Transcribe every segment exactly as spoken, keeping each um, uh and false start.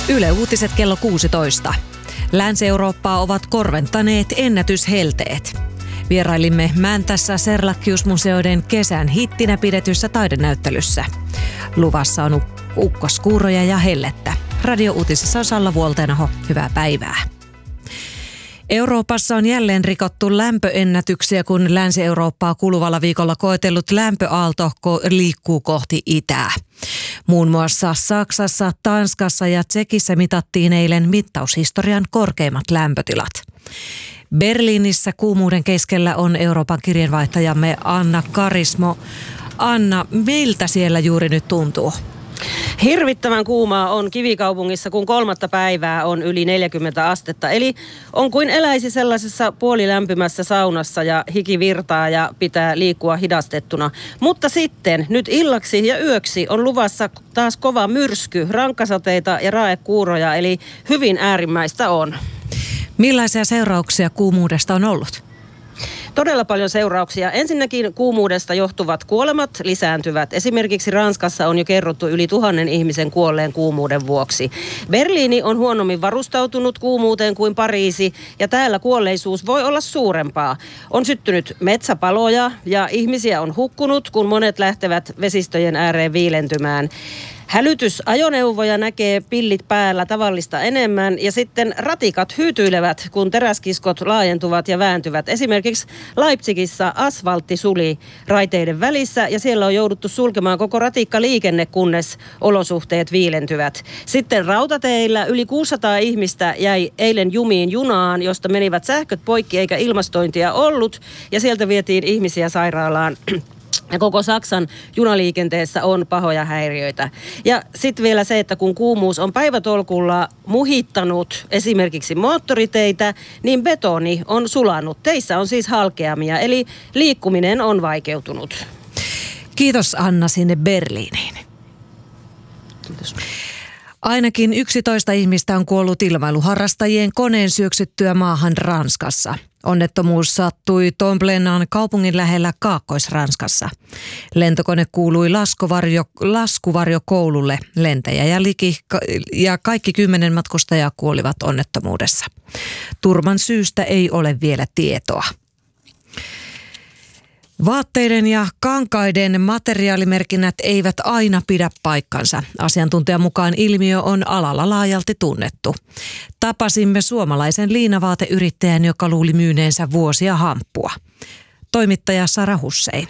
Yle Uutiset kello kuusitoista. Länsi-Eurooppaa ovat korventaneet ennätyshelteet. Vierailimme Mäntässä Serlachius-museoiden kesän hittinä pidetyssä taidenäyttelyssä. Luvassa on ukkoskuuroja ja hellettä. Radio Uutisissa on Salla Vuoltenaho. Hyvää päivää. Euroopassa on jälleen rikottu lämpöennätyksiä, kun Länsi-Eurooppaa kuluvalla viikolla koetellut lämpöaalto liikkuu kohti itää. Muun muassa Saksassa, Tanskassa ja Tsekissä mitattiin eilen mittaushistorian korkeimmat lämpötilat. Berliinissä kuumuuden keskellä on Euroopan kirjeenvaihtajamme Anna Karismo. Anna, miltä siellä juuri nyt tuntuu? Hirvittävän kuumaa on Kivikaupungissa, kun kolmatta päivää on yli neljäkymmentä astetta. Eli on kuin eläisi sellaisessa puolilämpimässä saunassa ja hiki virtaa ja pitää liikkua hidastettuna. Mutta sitten nyt illaksi ja yöksi on luvassa taas kova myrsky, rankkasateita ja raekuuroja, eli hyvin äärimmäistä on. Millaisia seurauksia kuumuudesta on ollut? Todella paljon seurauksia. Ensinnäkin kuumuudesta johtuvat kuolemat lisääntyvät. Esimerkiksi Ranskassa on jo kerrottu yli tuhannen ihmisen kuolleen kuumuuden vuoksi. Berliini on huonommin varustautunut kuumuuteen kuin Pariisi ja täällä kuolleisuus voi olla suurempaa. On syttynyt metsäpaloja ja ihmisiä on hukkunut, kun monet lähtevät vesistöjen ääreen viilentymään. Hälytysajoneuvoja näkee pillit päällä tavallista enemmän ja sitten ratikat hyytyilevät, kun teräskiskot laajentuvat ja vääntyvät. Esimerkiksi Leipzigissä asfaltti suli raiteiden välissä ja siellä on jouduttu sulkemaan koko ratikkaliikenne, kunnes olosuhteet viilentyvät. Sitten rautateillä yli kuusisataa ihmistä jäi eilen jumiin junaan, josta menivät sähköt poikki eikä ilmastointia ollut ja sieltä vietiin ihmisiä sairaalaan. Ja koko Saksan junaliikenteessä on pahoja häiriöitä. Ja sitten vielä se, että kun kuumuus on päivätolkulla muhittanut esimerkiksi moottoriteitä, niin betoni on sulanut. Teissä on siis halkeamia, eli liikkuminen on vaikeutunut. Kiitos Anna sinne Berliiniin. Kiitos. Ainakin yksitoista ihmistä on kuollut ilmailuharrastajien koneen syöksyttyä maahan Ranskassa. Onnettomuus sattui Tomblenan kaupungin lähellä Kaakkois-Ranskassa. Lentokone kuului laskuvarjo, laskuvarjokoululle. Lentäjä ja, liki, ja kaikki kymmenen matkustajaa kuolivat onnettomuudessa. Turman syystä ei ole vielä tietoa. Vaatteiden ja kankaiden materiaalimerkinnät eivät aina pidä paikkansa. Asiantuntijan mukaan ilmiö on alalla laajalti tunnettu. Tapasimme suomalaisen liinavaateyrittäjän, joka luuli myyneensä vuosia hamppua. Toimittaja Sara Hussein.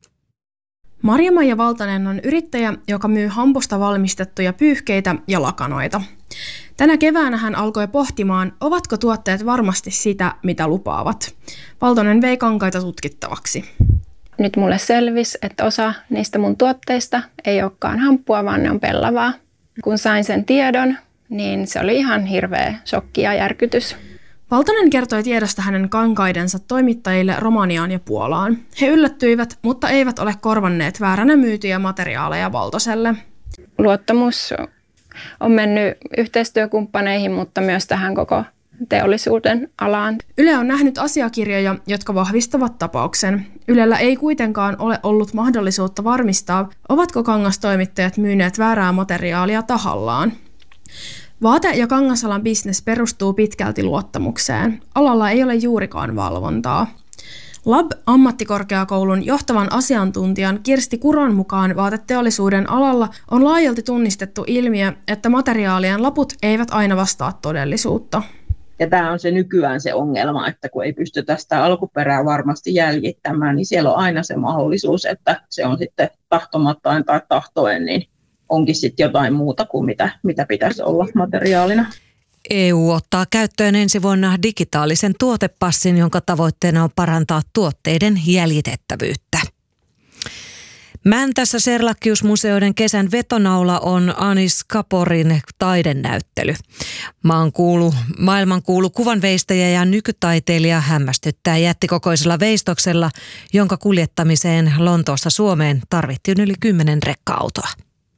Marja-Maija Valtanen on yrittäjä, joka myy hampusta valmistettuja pyyhkeitä ja lakanoita. Tänä keväänä hän alkoi pohtimaan, ovatko tuotteet varmasti sitä, mitä lupaavat. Valtonen vei kankaita tutkittavaksi. Nyt mulle selvisi, että osa niistä mun tuotteista ei olekaan hamppua, vaan ne on pellavaa. Kun sain sen tiedon, niin se oli ihan hirveä shokki ja järkytys. Valtonen kertoi tiedosta hänen kankaidensa toimittajille Romaniaan ja Puolaan. He yllättyivät, mutta eivät ole korvanneet vääränä myytyjä materiaaleja Valtoselle. Luottamus on mennyt yhteistyökumppaneihin, mutta myös tähän koko teollisuuden alaan. Yle on nähnyt asiakirjoja, jotka vahvistavat tapauksen. Ylellä ei kuitenkaan ole ollut mahdollisuutta varmistaa, ovatko kangastoimittajat myyneet väärää materiaalia tahallaan. Vaate- ja kangasalan bisnes perustuu pitkälti luottamukseen. Alalla ei ole juurikaan valvontaa. Lab-ammattikorkeakoulun johtavan asiantuntijan Kirsti Kuron mukaan vaateteollisuuden alalla on laajalti tunnistettu ilmiö, että materiaalien laput eivät aina vastaa todellisuutta. Ja tämä on se nykyään se ongelma, että kun ei pystytä sitä alkuperää varmasti jäljittämään, niin siellä on aina se mahdollisuus, että se on sitten tahtomattain tai tahtoen, niin onkin sitten jotain muuta kuin mitä, mitä pitäisi olla materiaalina. E U ottaa käyttöön ensi vuonna digitaalisen tuotepassin, jonka tavoitteena on parantaa tuotteiden jäljitettävyyttä. Mäntässä Serlachius-museoiden kesän vetonaula on Anis Kaporin taidenäyttely. Maankuulu, maailmankuulu kuvanveistäjä ja nykytaiteilija hämmästyttää jättikokoisella veistoksella, jonka kuljettamiseen Lontoosta Suomeen tarvittiin yli kymmenen rekka-autoa.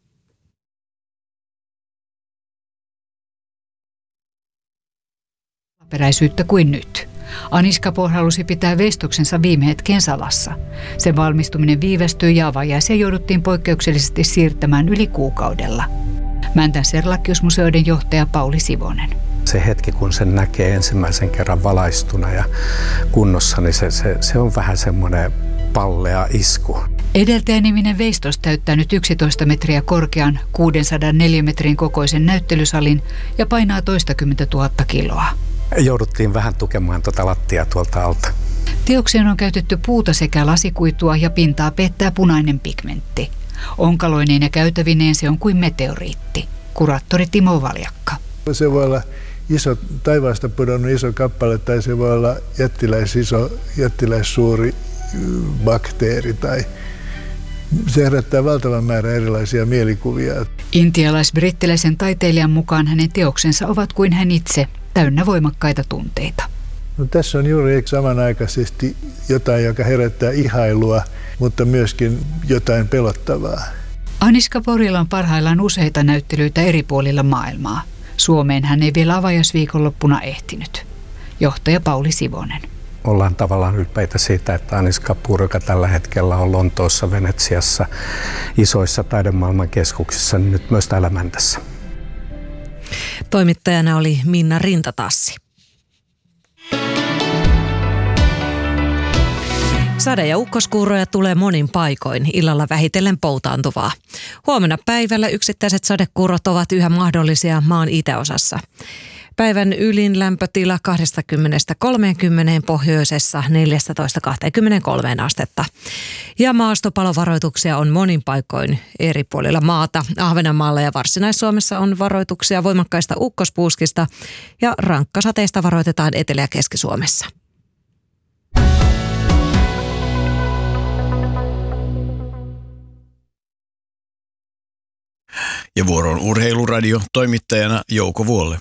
Peräisyyttä kuin nyt. Anis Kapor halusi pitää veistoksensa viime hetken salassa. Sen valmistuminen viivästyi ja avajaisia jouduttiin poikkeuksellisesti siirtämään yli kuukaudella. Mäntän Serlachius-museoiden johtaja Pauli Sivonen. Se hetki, kun sen näkee ensimmäisen kerran valaistuna ja kunnossa, niin se, se, se on vähän semmoinen pallea isku. Edeltäjäniminen veistos täyttää nyt yksitoista metriä korkean, kuusisataa metrin kokoisen näyttelysalin ja painaa toistakymmentä tuhatta kiloa. Jouduttiin vähän tukemaan tuota lattiaa tuolta alta. Teokseen on käytetty puuta sekä lasikuitua ja pintaa pettää punainen pigmentti. Onkaloineen ja käytävineen se on kuin meteoriitti. Kuraattori Timo Valjakka. Se voi olla iso, taivaasta pudonnut iso kappale tai se voi olla jättiläis iso, jättiläis suuri bakteeri tai se herättää valtavan määrän erilaisia mielikuvia. Intialais-brittiläisen taiteilijan mukaan hänen teoksensa ovat kuin hän itse, täynnä voimakkaita tunteita. No, tässä on juuri samanaikaisesti jotain, joka herättää ihailua, mutta myöskin jotain pelottavaa. Anish Kapoorilla on parhaillaan useita näyttelyitä eri puolilla maailmaa. Suomeen hän ei vielä avajaisviikonloppuna ehtinyt. Johtaja Pauli Sivonen. Ollaan tavallaan ylpeitä siitä, että Anish Kapoor, joka tällä hetkellä on Lontoossa, Venetsiassa, isoissa taidemaailman keskuksissa, niin nyt myös täällä Mäntässä. Toimittajana oli Minna Rintatassi. Sade- ja ukkoskuuroja tulee monin paikoin, illalla vähitellen poutaantuvaa. Huomenna päivällä yksittäiset sadekuurot ovat yhä mahdollisia maan itäosassa. Päivän ylin lämpötila kaksikymmentä kolmekymmentä, pohjoisessa neljätoista kaksikymmentäkolme astetta. Ja maastopalovaroituksia on monin paikoin eri puolilla maata. Ahvenanmaalla ja Varsinais-Suomessa on varoituksia voimakkaista ukkospuuskista ja rankkasateista varoitetaan Etelä- ja Keski-Suomessa. Ja vuoron Urheiluradio, toimittajana Jouko Vuolle.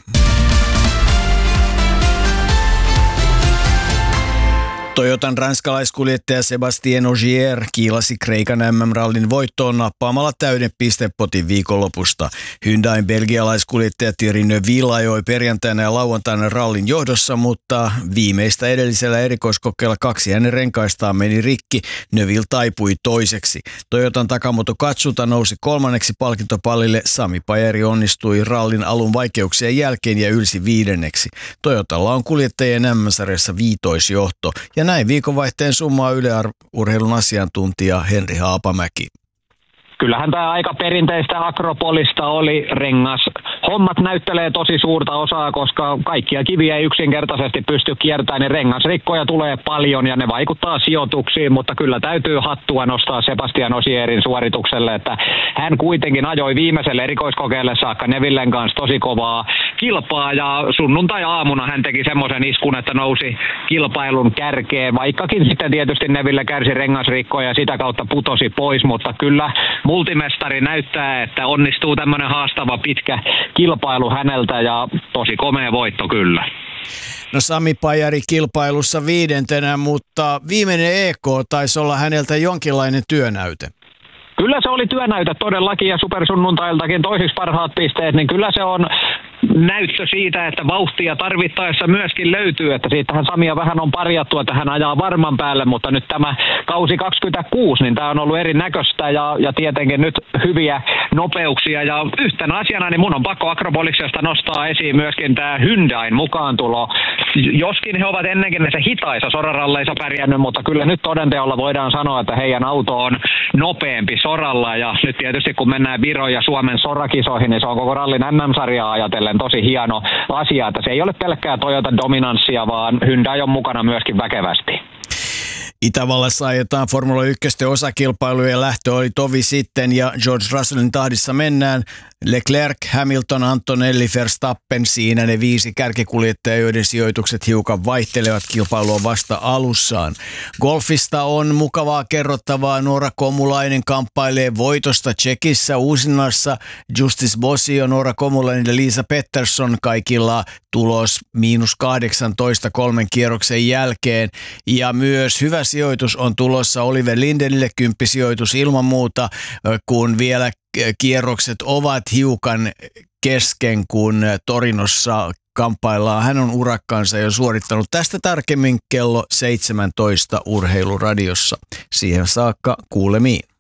Toyotan ranskalaiskuljettaja Sébastien Ogier kiilasi Kreikan M M-rallin voittoon nappaamalla täyden pistepotin viikonlopusta. Hyundain belgialaiskuljettaja Thierry Neuville ajoi perjantaina ja lauantaina rallin johdossa, mutta viimeistä edellisellä erikoiskokeella kaksi hänen renkaistaan meni rikki. Neuville taipui toiseksi. Toyotan Takamoto Katsuta nousi kolmanneksi palkintopallille. Sami Pajeri onnistui rallin alun vaikeuksien jälkeen ja ylsi viidenneksi. Toyotalla on kuljettajien M M-sarjassa viitoisjohto ja näin viikonvaihteen summaa Yle Urheilun asiantuntija Henri Haapamäki. Kyllähän tämä aika perinteistä Akropolista oli. Rengas hommat näyttelee tosi suurta osaa, koska kaikkia kiviä ei yksinkertaisesti pysty kiertämään, niin rengasrikkoja tulee paljon ja ne vaikuttaa sijoituksiin, mutta kyllä täytyy hattua nostaa Sebastian Ogierin suoritukselle, että hän kuitenkin ajoi viimeiselle erikoiskokeelle saakka Neuvillen kanssa tosi kovaa kilpaa ja sunnuntai-aamuna hän teki semmoisen iskun, että nousi kilpailun kärkeen, vaikkakin sitten tietysti Neuville kärsi rengasrikkoja ja sitä kautta putosi pois, mutta kyllä multimestari näyttää, että onnistuu tämmöinen haastava pitkä kilpailu häneltä ja tosi komea voitto kyllä. No Sami Pajari kilpailussa viidentenä, mutta viimeinen E K taisi olla häneltä jonkinlainen työnäyte. Kyllä se oli työnäyte todellakin ja supersunnuntailtakin toisiksi parhaat pisteet, niin kyllä se on näyttö siitä, että vauhtia tarvittaessa myöskin löytyy, että siitähän Samia vähän on parjattu, että hän ajaa varman päälle, mutta nyt tämä kausi kaksikymmentäkuusi, niin tämä on ollut erinäköistä ja, ja tietenkin nyt hyviä nopeuksia ja yhtenä asiana, niin mun on pakko Akropoliksesta nostaa esiin myöskin tämä Hyundain mukaantulo. Joskin he ovat ennenkin näissä hitaissa soraralleissa pärjännyt, mutta kyllä nyt todenteolla voidaan sanoa, että heidän auto on nopeampi soralla ja nyt tietysti kun mennään Viron ja Suomen sorakisoihin, niin se on koko rallin M M-sarjaa ajatellen tosi hieno asia, että se ei ole pelkkää Toyota dominanssia, vaan Hyundai on mukana myöskin väkevästi. Itävallassa ajetaan Formula yksi osakilpailujen lähtö oli tovi sitten ja George Russellin tahdissa mennään. Leclerc, Hamilton, Antonelli, Verstappen, siinä ne viisi kärkikuljettajaa, joiden sijoitukset hiukan vaihtelevat kilpailua vasta alussaan. Golfista on mukavaa kerrottavaa. Noora Komulainen kamppailee voitosta Tsekissä uusinnassa. Justice Bosio, Noora Komulainen ja Liisa Pettersson kaikilla tulos miinus kahdeksantoista kolmen kierroksen jälkeen. Ja myös hyvä sijoitus on tulossa Oliver Lindenille, kymppisijoitus ilman muuta, kun vielä kierrokset ovat hiukan kesken, kun Torinossa kamppaillaan. Hän on urakkaansa jo suorittanut. Tästä tarkemmin kello seitsemäntoista Urheiluradiossa. Siihen saakka kuulemiin.